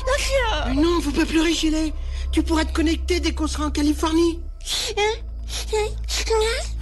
Mais non, faut pas pleurer, Shelley. Tu pourras te connecter dès qu'on sera en Californie. Hein?